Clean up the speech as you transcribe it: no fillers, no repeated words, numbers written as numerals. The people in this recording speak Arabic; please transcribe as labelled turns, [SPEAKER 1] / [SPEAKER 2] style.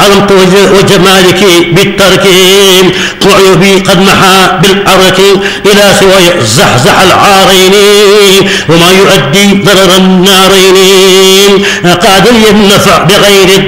[SPEAKER 1] عظمت وجمالك بالترك وعيوبي قد محى بالعرك إلى سوى زحزح العارين وما يؤدي ضرر النارين قاد لي النفع بغير